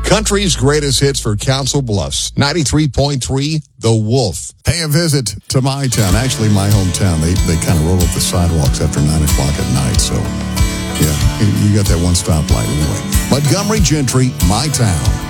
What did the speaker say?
Country's greatest hits for Council Bluffs. 93.3 The Wolf. Pay a visit to my town. Actually, my hometown. They kind of roll up the sidewalks after 9 o'clock at night. So, yeah, you got that one stoplight anyway. Montgomery Gentry, my town.